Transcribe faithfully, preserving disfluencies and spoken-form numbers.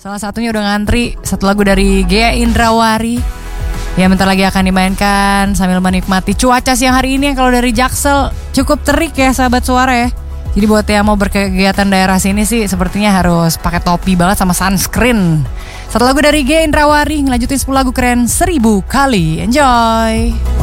Salah satunya udah ngantri, satu lagu dari Ghea Indrawari. Ya bentar lagi akan dimainkan sambil menikmati cuaca siang hari ini yang kalau dari Jaksel cukup terik ya sahabat suara ya. Jadi buat yang mau berkegiatan daerah sini sih sepertinya harus pakai topi banget sama sunscreen. Satu lagu dari Ghea Indrawari ngelanjutin sepuluh lagu keren seribu kali. Enjoy!